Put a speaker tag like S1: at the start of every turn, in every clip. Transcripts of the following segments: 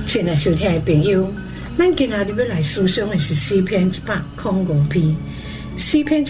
S1: 亲爱收听的朋友，咱今仔日要来思想的是诗篇105篇。诗篇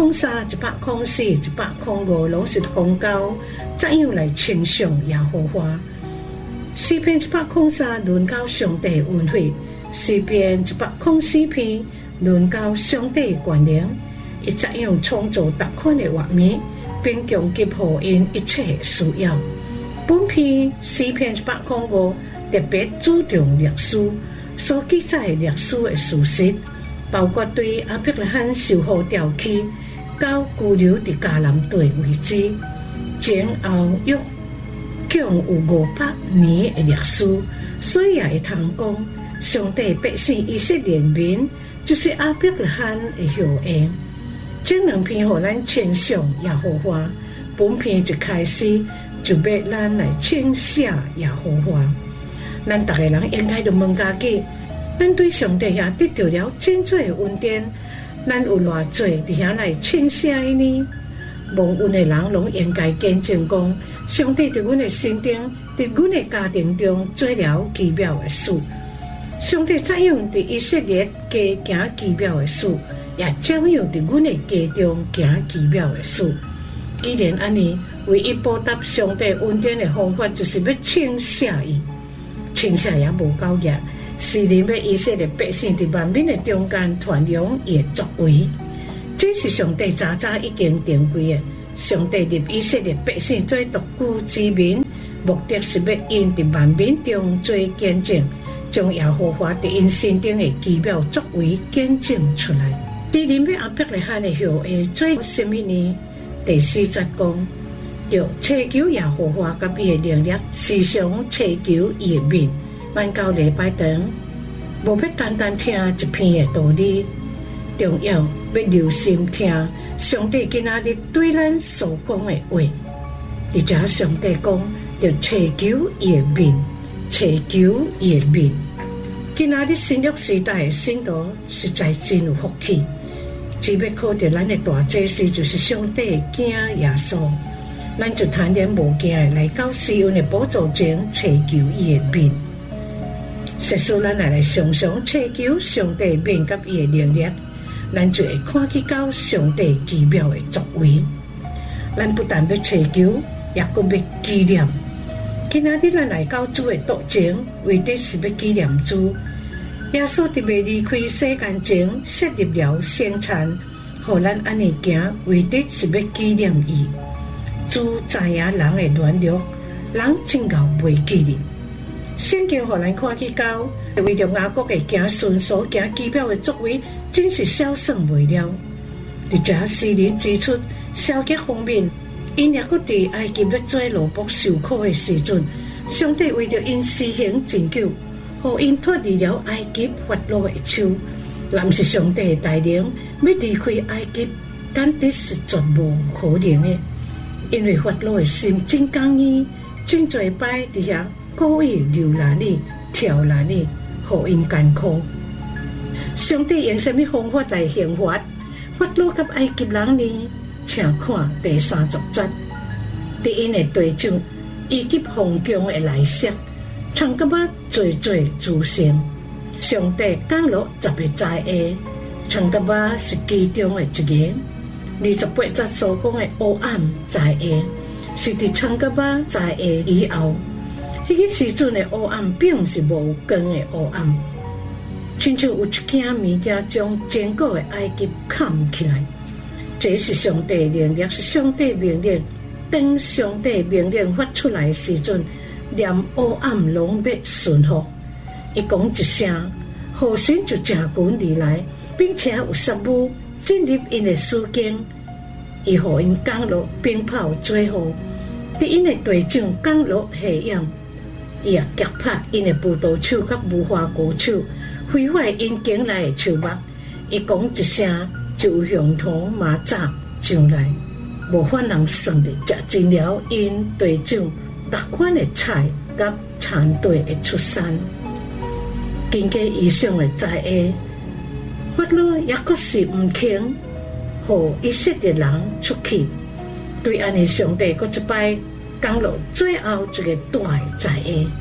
S1: 103、104、105拢是讲到怎样来称颂耶和华。诗篇103论到上帝的恩惠，诗篇104篇论到上帝的权能，伊怎样创造达款的画面，并供给予因一切需要。本篇诗篇105特别注重历史所记载历史的事实，包括对亚伯拉罕受苦吊起到居留伫迦南地为止，前后约共有500年的历史，所以也会通讲上帝百姓以色列民就是亚伯拉罕的后裔。这两篇互咱称颂耶和华，本篇一开始就要咱来称谢耶和华。咱逐个人应该就问家己，咱对上帝遐得到了真侪的恩典，咱有偌侪伫遐来称谢伊呢？蒙恩的人拢应该见证讲，上帝伫阮的心中，伫阮的家庭中做了奇妙的事。上帝怎样伫以色列家行奇妙的事，也照样伫阮的家中行奇妙的事。既然安尼，唯一报答上帝恩典的方法，就是要称谢伊。称谢也无够热，是人要以色列百姓伫万民的中间传扬伊的作为。这是上帝早早已经定规的。上帝立以色列百姓做独居之民，目的是要因伫万民中做见证，将耶和华伫因心中的奇妙作为见证出来。是人要亚伯拉罕的后裔做什么呢？第4节讲，要祈求耶和华甲伊的能力，时常祈求伊的面。咱到礼拜堂，无要简单听一篇的道理，重要要留心听上帝今仔日对咱所讲的话。而且上帝讲，要祈求伊的面，祈求伊的面。今仔日新约时代的信徒实在真有福气，只要靠着咱的大祭司，就是上帝的囝耶稣。咱就坦然无惊的来到施恩的宝座前，祈求伊的面。实使咱来常常祈求上帝面甲伊的能力，咱就会看见到上帝奇妙的作为。咱不但要祈求，也阁要纪念。今仔日咱来到主的道前，为的是要纪念主。耶稣伫未离开世间前，设立了圣餐，互咱安尼行，为的是要纪念伊。主知影人的软弱，人真够袂记哩。圣经互咱看见到，为着雅各的子孙所行奇妙的作为，真是少算袂了。而且诗人指出，消极方面，因也搁伫埃及要做奴仆受苦的时阵，上帝为着因施行拯救，互因脱离了埃及法老的手。若毋是上帝的带领，要离开埃及，简直是绝无可能的。因为法老的心真刚硬，真侪摆伫遐故意留难你、挑难你，互因艰苦。上帝用什么方法来刑罚法老甲埃及人呢？请看第30节。伫因的地上，伊及皇宫的内室，长甲仔做自生。上帝降落10个灾厄，长甲仔是其中的一个。28节所讲的黑暗灾厄，是伫长甲仔灾厄以后。迄个时阵的黑暗，并不是无光的黑暗，亲像有一件物件将坚固的埃及盖起来。这是上帝的能力，是上帝命令。当上帝命令发出来的时阵，连黑暗拢要顺服。伊讲一声，雨神就正群而来，并且有杀母进入因的书经，伊互因降落冰雹做雨，伫因的地上降落下阳，伊也击拍因的葡萄树甲无花果树，毁坏因境内的树木。伊讲一声，就有熊驼马蚱上来，无法人算的食尽了因地上各款的菜甲田地的出产。经过以上的灾厄，法老也确实毋肯互以色列人出去。对安尼，上帝搁一摆降落最后一个大的灾厄，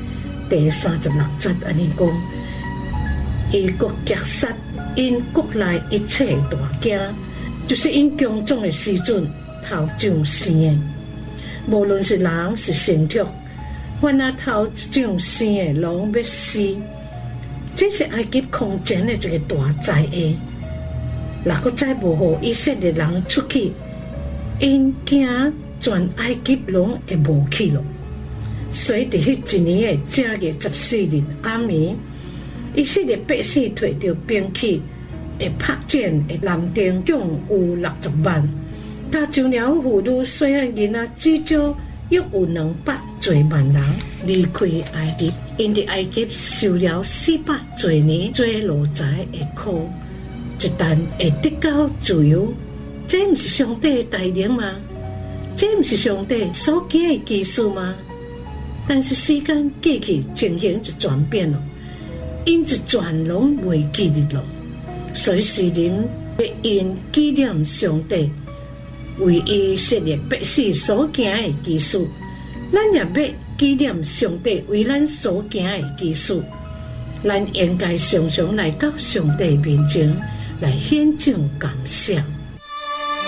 S1: 第36节安尼讲，伊国击杀因国内一切大惊，就是因强壮的时阵头上生的，无论是人是牲畜，凡那头上生的拢要死。这是埃及空前的一个大灾厄。若搁再无互以色列人出去，因惊全埃及拢会无去咯。所以伫迄一年的正月14日暗暝，以色列百姓摕着兵器，会拍战的男丁共有60万，他就了妇女细汉囡仔至少约有200多万人离开埃及，因伫埃及受了400多年做奴才的苦。一旦会得到自由，这不是上帝的带领吗？这不是上帝所行的奇事吗？但是时间过去，情形就转变了，因一全拢袂记得了。所以世人要因纪念上帝为以色列百姓所行的奇事，咱也要纪念上帝为咱所行的奇事。咱应该常常来到上帝面前来献上感谢。